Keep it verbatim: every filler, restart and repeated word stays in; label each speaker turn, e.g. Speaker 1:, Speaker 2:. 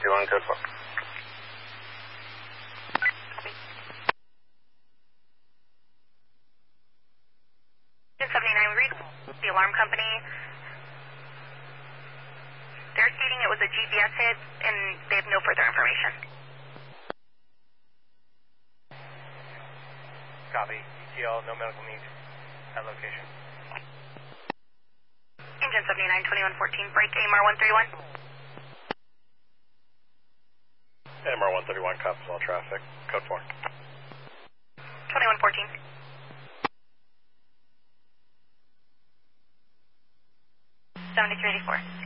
Speaker 1: fifty-one, code four.
Speaker 2: seventy-nine, read the alarm company. They're stating it was a G P S hit, and they have no further information.
Speaker 3: Copy. E T L, no medical needs at location.
Speaker 2: Engine seventy-nine, twenty-one fourteen, break A M R one thirty-one.
Speaker 3: A M R one thirty-one, copies all traffic. Code four.
Speaker 2: twenty-one fourteen. seventy-three eighty-four.